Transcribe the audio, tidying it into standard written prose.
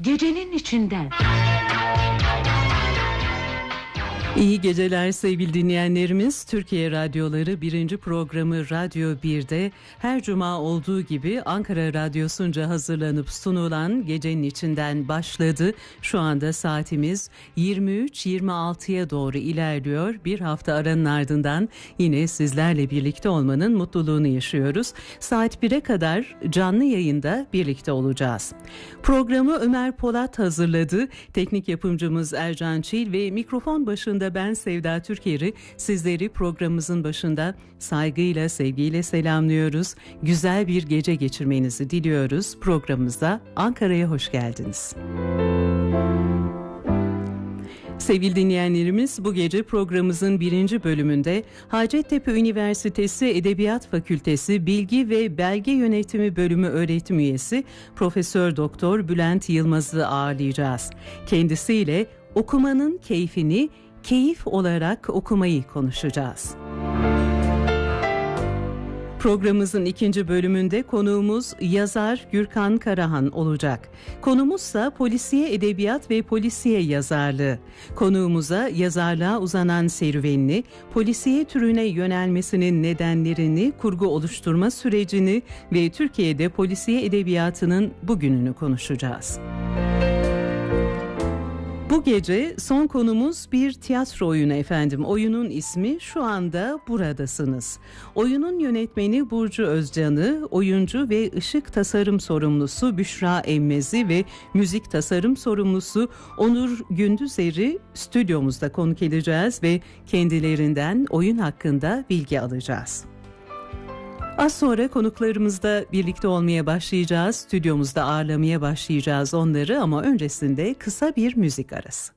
gecenin içinden. İyi geceler sevgili dinleyenlerimiz. Türkiye Radyoları 1. programı Radyo 1'de her cuma olduğu gibi Ankara Radyosu'nca hazırlanıp sunulan Gecenin içinden başladı. Şu anda saatimiz 23.26'ya doğru ilerliyor. Bir hafta aranın ardından yine sizlerle birlikte olmanın mutluluğunu yaşıyoruz. Saat 1'e kadar canlı yayında birlikte olacağız. Programı Ömer Polat hazırladı. Teknik yapımcımız Ercan Çil ve mikrofon başında ben Sevda Türker'i sizleri programımızın başında saygıyla, sevgiyle selamlıyoruz. Güzel bir gece geçirmenizi diliyoruz. Programımıza Ankara'ya hoş geldiniz. Sevgili dinleyenlerimiz, bu gece programımızın 1. bölümünde Hacettepe Üniversitesi Edebiyat Fakültesi Bilgi ve Belge Yönetimi Bölümü öğretim üyesi Profesör Doktor Bülent Yılmaz'ı ağırlayacağız. Kendisiyle okumanın keyfini keyif olarak okumayı konuşacağız. Programımızın 2. bölümünde konuğumuz yazar Gürkan Karahan olacak. Konumuzsa polisiye edebiyat ve polisiye yazarlığı. Konuğumuza yazarlığa uzanan serüvenini, polisiye türüne yönelmesinin nedenlerini, kurgu oluşturma sürecini ve Türkiye'de polisiye edebiyatının bugününü konuşacağız. Bu gece son konumuz bir tiyatro oyunu efendim. Oyunun ismi Şu Anda Buradasınız. Oyunun yönetmeni Burcu Özcan'ı, oyuncu ve ışık tasarım sorumlusu Büşra Emmezi ve müzik tasarım sorumlusu Onur Gündüzer'i stüdyomuzda konuk edeceğiz ve kendilerinden oyun hakkında bilgi alacağız. Az sonra konuklarımızla birlikte olmaya başlayacağız. Stüdyomuzda ağırlamaya başlayacağız onları ama öncesinde kısa bir müzik arası.